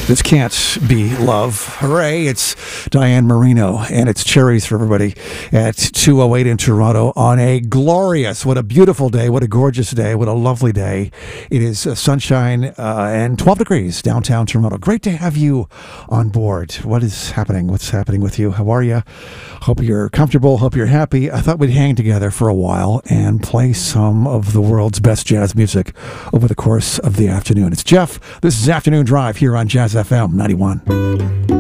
This can't be love. Hooray, it's Diane Marino, and it's cherries for everybody at 2:08 in Toronto on a glorious, what a beautiful day, what a gorgeous day, what a lovely day. It is sunshine and 12 degrees downtown Toronto. Great to have you on board. What is happening? What's happening with you? How are you? Hope you're comfortable. Hope you're happy. I thought we'd hang together for a while and play some of the world's best jazz music over the course of the afternoon. It's Jeff. This is Afternoon Drive here on Jazz FM 91.